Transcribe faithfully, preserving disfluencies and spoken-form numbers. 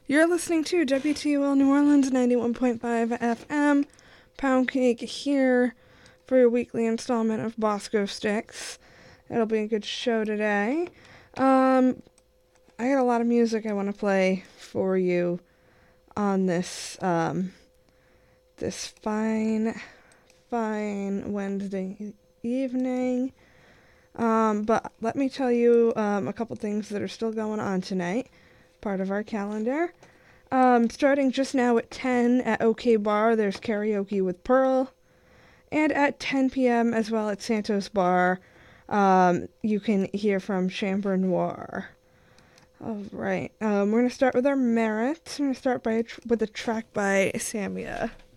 You're listening to W T U L New Orleans ninety-one point five F M. Pound Cake here for your weekly installment of Bosco Sticks. It'll be a good show today. Um, I got a lot of music I want to play for you on this um, this fine, fine Wednesday evening. Um, but let me tell you um, a couple things that are still going on tonight, part of our calendar. Um, starting just now at ten at OK Bar, there's karaoke with Pearl. And at ten p.m. as well at Santos Bar, um, you can hear from Chamber Noir. All right, um, we're going to start with our merits. I'm going to start by a tr- with a track by Samia.